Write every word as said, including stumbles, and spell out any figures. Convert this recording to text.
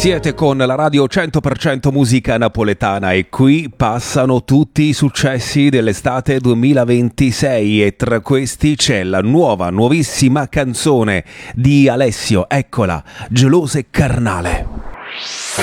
Siete con la radio cento per cento musica napoletana e qui passano tutti i successi dell'estate duemilaventisei e tra questi c'è la nuova, nuovissima canzone di Alessio, eccola, Gelosa e Carnale.